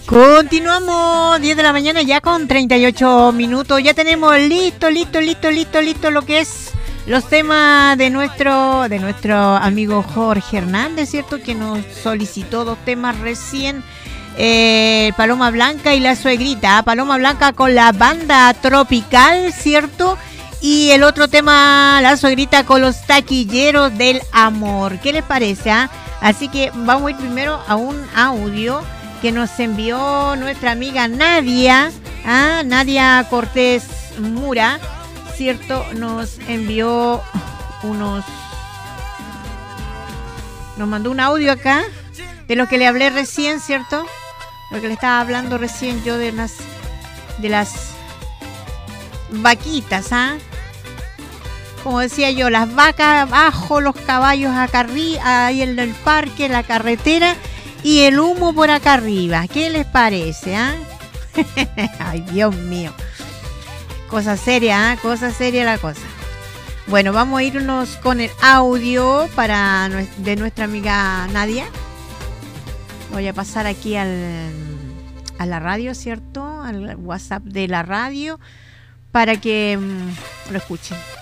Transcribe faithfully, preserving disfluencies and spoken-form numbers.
Continuamos, diez de la mañana ya con treinta y ocho minutos. Ya tenemos listo, listo, listo, listo, listo lo que es los temas de nuestro de nuestro amigo Jorge Hernández, ¿cierto? Que nos solicitó dos temas recién. Eh, Paloma Blanca y La Suegrita. Paloma Blanca con la banda Tropical, ¿cierto? Y el otro tema, La Suegrita con los Taquilleros del Amor. ¿Qué les parece? Ah? Así que vamos a ir primero a un audio que nos envió nuestra amiga Nadia, ¿ah? Nadia Cortés Mura, ¿cierto? Nos envió unos... Nos mandó un audio acá, de lo que le hablé recién, ¿cierto? Lo que le estaba hablando recién yo de las, de las vaquitas, ¿ah? Como decía yo, las vacas abajo, los caballos acá arriba, ahí en el parque, en la carretera, y el humo por acá arriba. ¿Qué les parece, ah? Ay, Dios mío. Cosa seria, ¿ah? Cosa seria la cosa. Bueno, vamos a irnos con el audio para de nuestra amiga Nadia. Voy a pasar aquí al, a la radio, ¿cierto? Al WhatsApp de la radio para que um, lo escuchen.